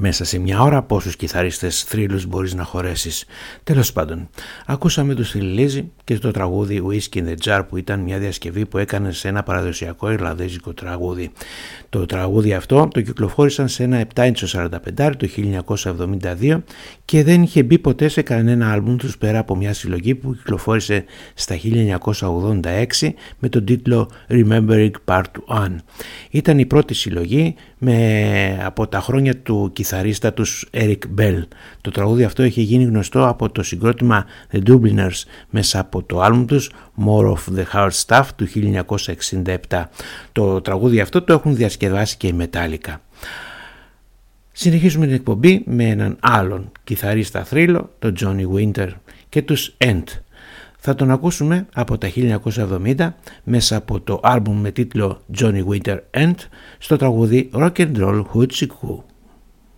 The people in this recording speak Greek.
μέσα σε μια ώρα πόσους κιθαρίστες θρύλους μπορείς να χωρέσεις. Τέλος πάντων, ακούσαμε τους Thin και το τραγούδι Whiskey in the Jar, που ήταν μια διασκευή που έκανε σε ένα παραδοσιακό ιρλανδέζικο τραγούδι. Το τραγούδι αυτό το κυκλοφόρησαν σε ένα 7-inch 45 το 1972 και δεν είχε μπει ποτέ σε κανένα άλμπουμ τους πέρα από μια συλλογή που κυκλοφόρησε στα 1986 με τον τίτλο Remembering Part 1. Ήταν η πρώτη συλλογή από τα χρόνια του κιθαρίστα τους Eric Bell. Το τραγούδι αυτό είχε γίνει γνωστό από το συγκρότημα The Dubliners μέσα από το άλμπουμ τους More of the Hard Stuff του 1967. Το τραγούδι αυτό το έχουν διασκευάσει και οι Metallica. Συνεχίζουμε την εκπομπή με έναν άλλον κιθαρίστα θρύλο, τον Johnny Winter και τους End. Θα τον ακούσουμε από τα 1970 μέσα από το άλμπουμ με τίτλο Johnny Winter End στο τραγούδι Rock and Roll Hoochie Coo.